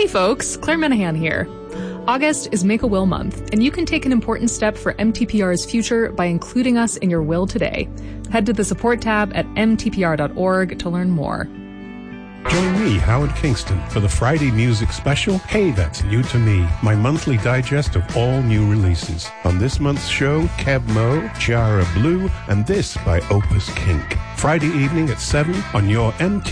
Hey folks, Claire Menahan here. August is Make a Will Month, and you can take an important step for MTPR's future by including us in your will today. Head to the support tab at mtpr.org to learn more. Join me, Howard Kingston, for the Friday music special, Hey That's New to Me, my monthly digest of all new releases. On this month's show, Kev Mo, Chiara Blue, and this by Opus Kink. Friday evening at 7 on your MTPR